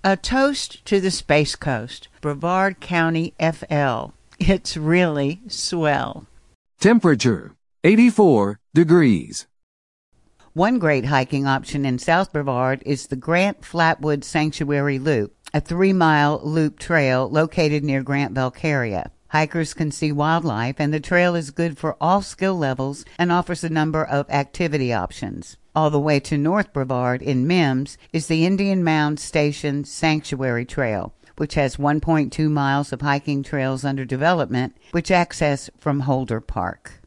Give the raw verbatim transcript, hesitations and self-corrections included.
A toast to the Space Coast, Brevard County, F L. It's really swell. Temperature, eighty-four degrees. One great hiking option in South Brevard is the Grant Flatwood Sanctuary Loop, a three-mile loop trail located near Grant Valcaria. Hikers can see wildlife, and the trail is good for all skill levels and offers a number of activity options. All the way to North Brevard in Mims is the Indian Mound Station Sanctuary Trail, which has one point two miles of hiking trails under development, which access from Holder Park.